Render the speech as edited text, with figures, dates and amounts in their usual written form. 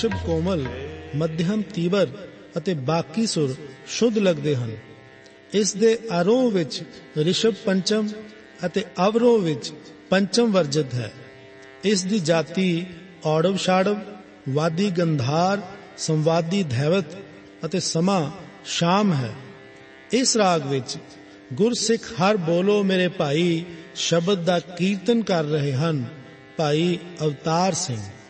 ਰਿਸ਼ਭ ਕੋਮਲ, ਮੱਧਿਅਮ ਤੀਬਰ ਅਤੇ ਬਾਕੀ ਸੁਰ ਸ਼ੁੱਧ ਲੱਗਦੇ ਹਨ। ਇਸ ਦੇ ਆਰੋਹ ਵਿੱਚ ਰਿਸ਼ਭ ਪੰਚਮ ਅਤੇ ਅਵਰੋਹ ਵਿੱਚ ਪੰਚਮ ਵਰਜਿਤ ਹੈ। ਇਸ ਦੀ ਜਾਤੀ ਔੜਵ ਛਾੜਵ, ਵਾਦੀ ਗੰਧਾਰ, ਸੰਵਾਦੀ ਧੈਵਤ ਅਤੇ ਸਮਾਂ ਸ਼ਾਮ ਹੈ। ਇਸ ਰਾਗ ਵਿੱਚ ਗੁਰਸਿੱਖ ਹਰ ਬੋਲੋ ਮੇਰੇ ਭਾਈ ਸ਼ਬਦ ਦਾ ਕੀਰਤਨ ਕਰ ਰਹੇ ਹਨ। ਭਾਈ ਅਵਤਾਰ ਸਿੰਘ।